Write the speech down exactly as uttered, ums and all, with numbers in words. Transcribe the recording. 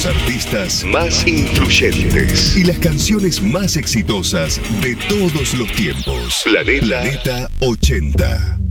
los artistas más influyentes y las canciones más exitosas de todos los tiempos. Planeta, Planeta ochenta.